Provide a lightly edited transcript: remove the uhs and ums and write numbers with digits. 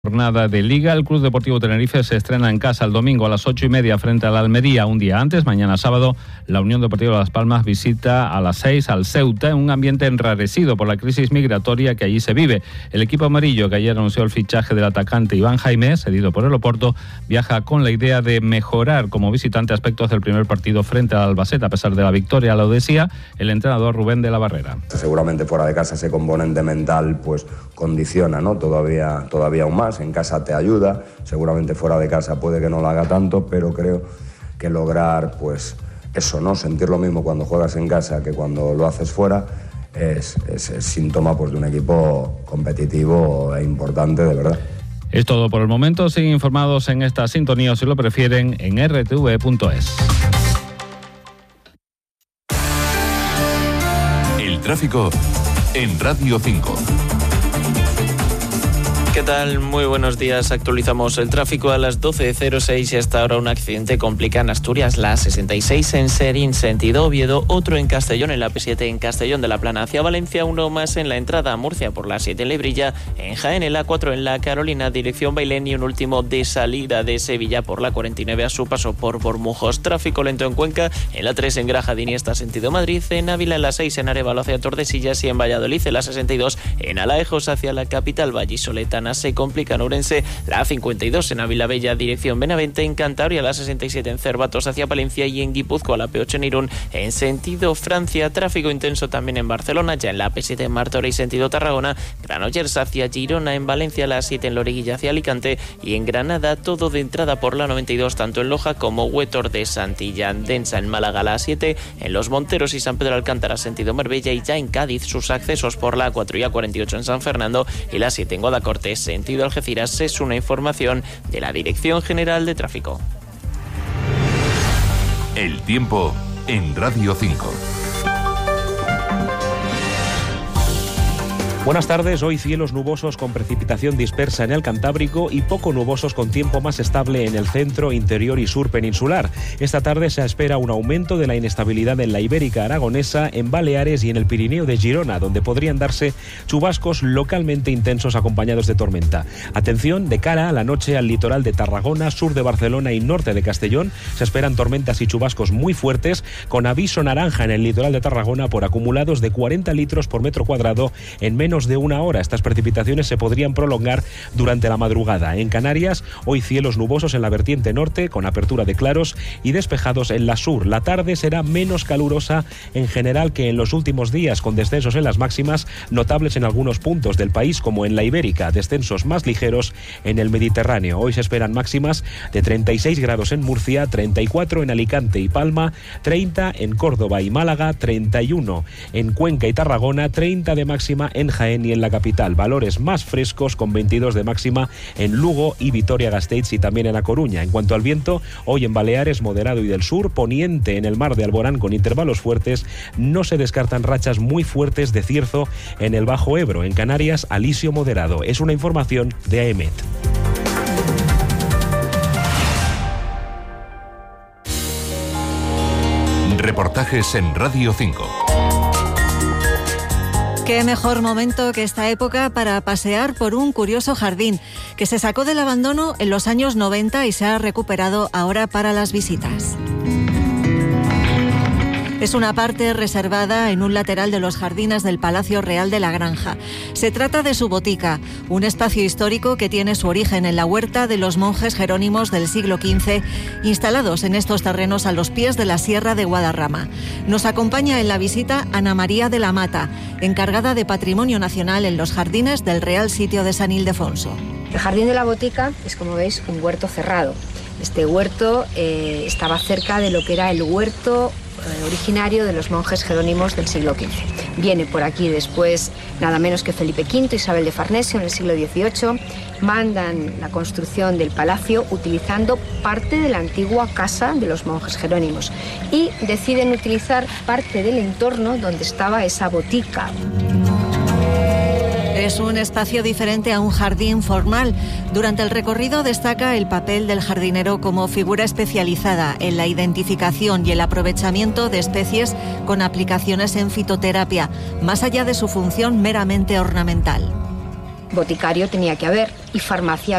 Jornada de Liga. El Club Deportivo Tenerife se estrena en casa el domingo a las 8:30 frente a la Almería. Un día antes, mañana sábado, la Unión Deportiva Las Palmas visita a las 6 al Ceuta, en un ambiente enrarecido por la crisis migratoria que allí se vive. El equipo amarillo, que ayer anunció el fichaje del atacante Iván Jaime, cedido por el Oporto, viaja con la idea de mejorar como visitante aspectos del primer partido frente al Albacete. A pesar de la victoria, lo decía el entrenador Rubén de la Barrera. Seguramente fuera de casa ese componente mental pues condiciona, ¿no? Todavía aún más. En casa te ayuda, seguramente fuera de casa puede que no lo haga tanto, pero creo que lograr pues eso, ¿no? Sentir lo mismo cuando juegas en casa que cuando lo haces fuera es síntoma pues de un equipo competitivo e importante, de verdad. Es todo por el momento. Siguen informados en esta sintonía, o si lo prefieren, en rtv.es. El tráfico en Radio 5. ¿Qué tal? Muy buenos días. Actualizamos el tráfico a las 12:06 y hasta ahora un accidente complica en Asturias, la 66 en Serín, sentido Oviedo, otro en Castellón, en la P7 en Castellón de la Plana hacia Valencia, uno más en la entrada a Murcia por la 7 en Lebrija, en Jaén, en la 4 en la Carolina, dirección Bailén, y un último de salida de Sevilla por la 49 a su paso por Bormujos. Tráfico lento en Cuenca, en la 3 en Graja de Iniesta, sentido Madrid, en Ávila, en la 6 en Arévalo hacia Tordesillas y en Valladolid, en la 62 en Alaejos hacia la capital vallisoletana. Se complica en Ourense, la 52 en Avilabella, dirección Benavente, en Cantabria, la 67 en Cervatos hacia Palencia y en Guipúzcoa, la P8 en Irún, en sentido Francia. Tráfico intenso también en Barcelona, ya en la P7 en Martorell, sentido Tarragona, Granollers hacia Girona, en Valencia, la 7 en Loriguilla hacia Alicante y en Granada, todo de entrada por la 92, tanto en Loja como Huétor de Santillán. Densa en Málaga, la 7 en Los Monteros y San Pedro Alcántara, sentido Marbella, y ya en Cádiz sus accesos por la 4 y A48 en San Fernando y la 7 en Guadacorte, sentido Algeciras. Es una información de la Dirección General de Tráfico. El tiempo en Radio 5. Buenas tardes. Hoy cielos nubosos con precipitación dispersa en el Cantábrico y poco nubosos con tiempo más estable en el centro, interior y sur peninsular. Esta tarde se espera un aumento de la inestabilidad en la Ibérica Aragonesa, en Baleares y en el Pirineo de Girona, donde podrían darse chubascos localmente intensos acompañados de tormenta. Atención, de cara a la noche al litoral de Tarragona, sur de Barcelona y norte de Castellón, se esperan tormentas y chubascos muy fuertes, con aviso naranja en el litoral de Tarragona por acumulados de 40 litros por metro cuadrado en menos de una hora. Estas precipitaciones se podrían prolongar durante la madrugada. En Canarias, hoy cielos nubosos en la vertiente norte, con apertura de claros, y despejados en la sur. La tarde será menos calurosa en general que en los últimos días, con descensos en las máximas notables en algunos puntos del país, como en la Ibérica, descensos más ligeros en el Mediterráneo. Hoy se esperan máximas de 36 grados en Murcia, 34 en Alicante y Palma, 30 en Córdoba y Málaga, 31 en Cuenca y Tarragona, 30 de máxima en Jaén y en la capital. Valores más frescos con 22 de máxima en Lugo y Vitoria-Gasteiz y también en A Coruña. En cuanto al viento, hoy en Baleares moderado y del sur, poniente en el mar de Alborán con intervalos fuertes. No se descartan rachas muy fuertes de cierzo en el Bajo Ebro. En Canarias, alisio moderado. Es una información de AEMET. Reportajes en Radio 5. Qué mejor momento que esta época para pasear por un curioso jardín que se sacó del abandono en los años 90 y se ha recuperado ahora para las visitas. Es una parte reservada en un lateral de los jardines del Palacio Real de la Granja. Se trata de su botica, un espacio histórico que tiene su origen en la huerta de los monjes jerónimos del siglo XV, instalados en estos terrenos a los pies de la Sierra de Guadarrama. Nos acompaña en la visita Ana María de la Mata, encargada de Patrimonio Nacional en los jardines del Real Sitio de San Ildefonso. El jardín de la botica es, como veis, un huerto cerrado. Este huerto estaba cerca de lo que era el huerto originario de los monjes jerónimos del siglo XV. Viene por aquí después nada menos que Felipe V, Isabel de Farnesio en el siglo XVIII, mandan la construcción del palacio utilizando parte de la antigua casa de los monjes jerónimos y deciden utilizar parte del entorno donde estaba esa botica. Es un espacio diferente a un jardín formal. Durante el recorrido destaca el papel del jardinero como figura especializada en la identificación y el aprovechamiento de especies con aplicaciones en fitoterapia, más allá de su función meramente ornamental. Boticario tenía que haber y farmacia